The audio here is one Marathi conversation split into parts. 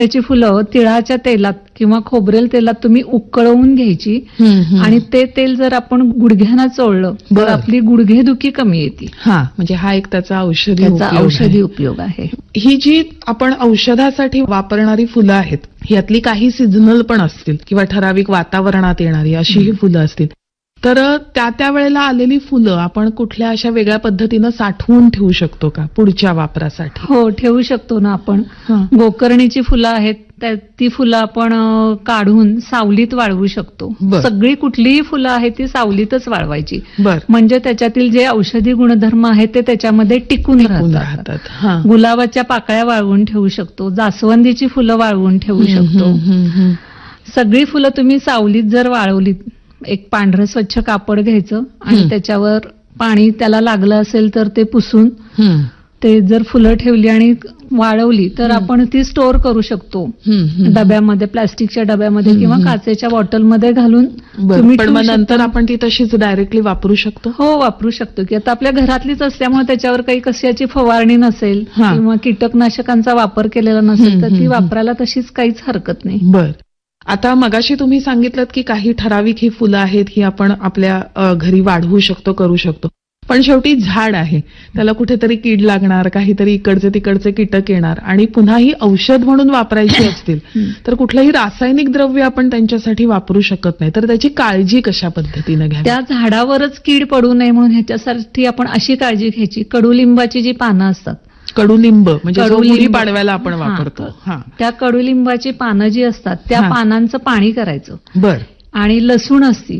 त्याची फुलं तिळाच्या तेलात किंवा खोबरेल तेलात तुम्ही उकळवून घ्यायची आणि ते तेल जर आपण गुडघ्यांना चोळलं तर आपली गुडघेदुखी कमी येते. म्हणजे हा एक त्याचा औषधी उपयोग आहे. ही जी आपण औषधासाठी वापरणारी फुलं आहेत यातली काही सीझनल पण असतील किंवा ठराविक वातावरणात येणारी अशी ही फुलं असतील, तर त्या वेळेला आलेली फुलं आपण कुठल्या अशा वेगळ्या पद्धतीनं साठवून ठेवू शकतो का पुढच्या वापरासाठी? हो, ठेवू शकतो ना आपण. गोकर्णीची फुलं आहेत ती फुलं आपण काढून सावलीत वाळवू शकतो. सगळी कुठलीही फुलं आहेत ती सावलीतच वाळवायची, म्हणजे त्याच्यातील जे औषधी गुणधर्म आहेत ते त्याच्यामध्ये टिकून राहतात. गुलाबाच्या पाकळ्या वाळवून ठेवू शकतो, जास्वंदीची फुलं वाळवून ठेवू शकतो. सगळी फुलं तुम्ही सावलीत जर वाळवलीत, एक पांढरं स्वच्छ कापड घ्यायचं आणि त्याच्यावर पाणी त्याला लागलं असेल तर ते पुसून ते जर फुलं ठेवली आणि वाळवली तर आपण ती स्टोअर करू शकतो डब्यामध्ये, प्लास्टिकच्या डब्यामध्ये किंवा काचेच्या बॉटलमध्ये घालून. पण मग नंतर आपण ती तशीच डायरेक्टली वापरू शकतो? हो, वापरू शकतो की आता आपल्या घरातलीच असल्यामुळे त्याच्यावर काही कशाची फवारणी नसेल किंवा कीटकनाशकांचा वापर केलेला नसेल तर ती वापरायला तशीच काहीच हरकत नाही. बरं, आता मगाशी तुम्ही सांगितलं की काही ठराविक ही फुलं आहेत ही आपण आपल्या घरी वाढवू शकतो, करू शकतो, पण शेवटी झाड आहे, त्याला कुठेतरी कीड लागणार, काहीतरी इकडचे तिकडचे कीटक येणार आणि पुन्हा ही औषध म्हणून वापरायची असतील तर कुठलंही रासायनिक द्रव्य आपण त्यांच्यासाठी वापरू शकत नाही, तर त्याची काळजी कशा पद्धतीने घ्यावी? त्या झाडावरच कीड पडू नये म्हणून ह्याच्यासाठी आपण अशी काळजी घ्यायची, कडुलिंबाची जी पानं असतात, कडुलिंब म्हणजे गुढी पाडव्याला आपण वापरतो, त्या कडुलिंबाची पानं जी असतात त्या पानांचं पाणी करायचं. आणि लसूण असती,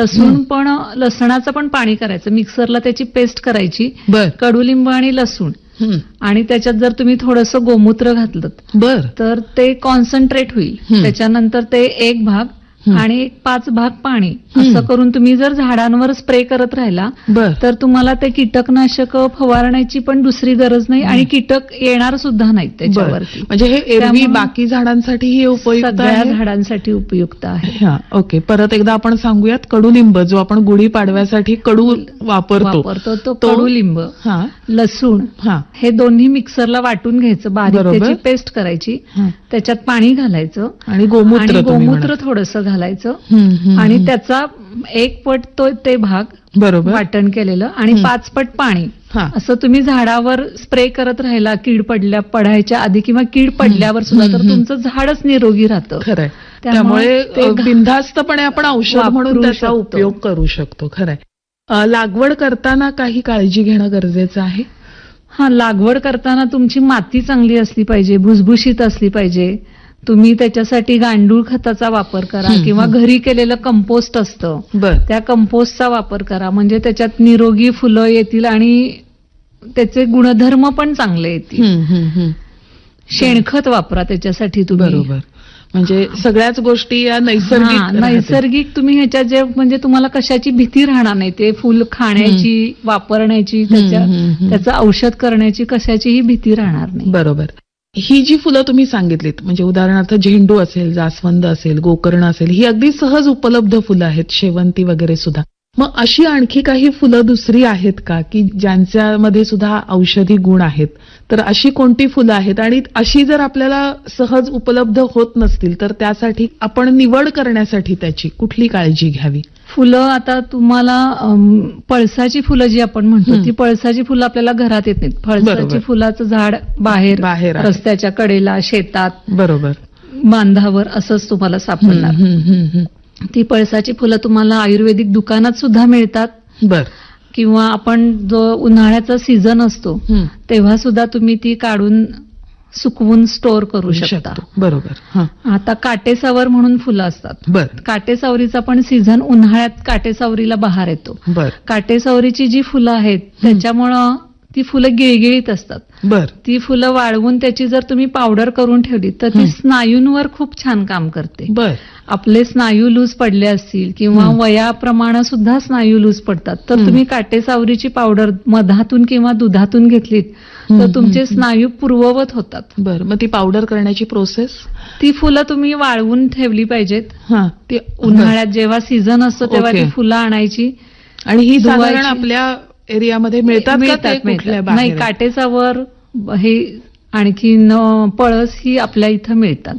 लसणाचं पण पाणी करायचं, मिक्सरला त्याची पेस्ट करायची, कडुलिंब आणि लसूण, आणि त्याच्यात जर तुम्ही थोडंसं गोमूत्र घातलं तर ते कॉन्सन्ट्रेट होईल. त्याच्यानंतर ते 1 भाग आणि 5 भाग पाणी असं करून तुम्ही जर झाडांवर स्प्रे करत राहिला तर तुम्हाला ते कीटकनाशक फवारण्याची पण दुसरी गरज नाही आणि कीटक येणार सुद्धा नाहीत त्याच्यावरती. म्हणजे हे एरवी बाकी झाडांसाठीही उपयुक्त आहे, सगळ्या झाडांसाठी उपयुक्त आहे. ओके, परत एकदा आपण सांगूयात. कडुलिंब जो आपण गुढी पाडव्यासाठी कडू वापरतो तो कडुलिंब, लसूण हे दोन्ही मिक्सरला वाटून घ्यायचं, बारीक त्याची पेस्ट करायची, त्याच्यात पाणी घालायचं आणि गोमूत्र थोडंसं घालायचं आणि त्याचा 1 पट ते भाग वाटण केलेलं आणि 5 पट पाणी असं तुम्ही झाडावर स्प्रे करत राहिला कीड पडायच्या आधी किंवा कीड पडल्यावर सुद्धा, तर तुमचं झाडच निरोगी राहतं. खरंय, त्यामुळे बिनधास्तपणे आपण औषध म्हणून त्याचा उपयोग करू शकतो. खरंय. लागवड करताना काही काळजी घेणं गरजेचं आहे? लागवड करताना तुमची माती चांगली असली पाहिजे, भुसभुशीत असली पाहिजे. तुम्ही त्याच्यासाठी गांडूळ खताचा वापर करा किंवा घरी केलेलं कंपोस्ट असतं त्या कंपोस्टचा वापर करा, म्हणजे त्याच्यात निरोगी फुलं येतील आणि त्याचे गुणधर्म पण चांगले येतील. शेणखत वापरा त्याच्यासाठी तुम्ही. बरोबर, म्हणजे सगळ्याच गोष्टी या नैसर्गिक तुम्ही ह्याच्या जे म्हणजे तुम्हाला कशाची भीती राहणार नाही, ते फुल खाण्याची, वापरण्याची, त्याचं औषध करण्याची कशाचीही भीती राहणार नाही. बरोबर. ही जी फुलं तुम्ही सांगितलीत, म्हणजे उदाहरणार्थ झेंडू असेल, जास्वंद असेल, गोकर्ण असेल, ही अगदी सहज उपलब्ध फुलं आहेत, शेवंती वगैरे सुद्धा. मग अशी आणखी काही फुलं दुसरी आहेत का की ज्यांच्यामध्ये सुद्धा औषधी गुण आहेत? तर अशी कोणती फुलं आहेत आणि अशी जर आपल्याला सहज उपलब्ध होत नसतील तर त्यासाठी आपण निवड करण्यासाठी त्याची कुठली काळजी घ्यावी? फुलं आता तुम्हाला पळसाची फुलं जी आपण म्हणतो ती पळसाची फुलं आपल्याला घरात येत नाहीत. पळसाची फुलाचं झाड बाहेर रस्त्याच्या कडेला, शेतात, बांधावर असंच तुम्हाला सापडणार. ती पळसाची फुलं तुम्हाला आयुर्वेदिक दुकानात सुद्धा मिळतात. किंवा आपण जो उन्हाळ्याचा सीझन असतो तेव्हा सुद्धा तुम्ही ती काढून सुकवून स्टोअर करू शकता. बरोबर. आता काटेसावर म्हणून फुलं असतात. काटेसावरीचा पण सीझन उन्हाळ्यात काटेसावरीला बहार येतो. काटेसावरीची जी फुलं आहेत त्याच्यामुळं ती फुलं गिळगिळीत असतात. ती फुलं वाळवून त्याची जर तुम्ही पावडर करून ठेवली तर ती स्नायूंवर खूप छान काम करते. आपले स्नायू लूज पडले असतील किंवा वयाप्रमाणे सुद्धा स्नायू लूज पडतात तर तुम्ही काटेसावरीची पावडर मधातून किंवा दुधातून घेतलीत तर तुमचे स्नायू पूर्ववत होतात. मग ती पावडर करण्याची प्रोसेस? ती फुलं तुम्ही वाळवून ठेवली पाहिजेत. ती उन्हाळ्यात जेव्हा सीझन असतो तेव्हा ती फुलं आणायची. आणि ही साधारण आपल्या एरियामध्ये मिळतात? नाही, काटेसावर हे आणखीन पळस ही आपल्या इथं मिळतात.